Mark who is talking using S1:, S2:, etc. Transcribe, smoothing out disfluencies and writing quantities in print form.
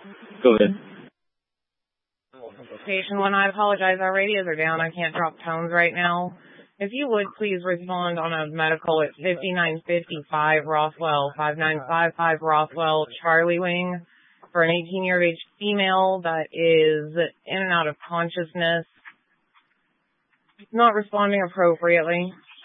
S1: Go ahead.
S2: Station 1, I apologize. Our radios are down. I can't drop tones right now. If you would, please respond on a medical at 5955 Rothwell, 5955 Rothwell, Charlie Wing, for an 18-year-of-age female that is in and out of consciousness, not responding appropriately.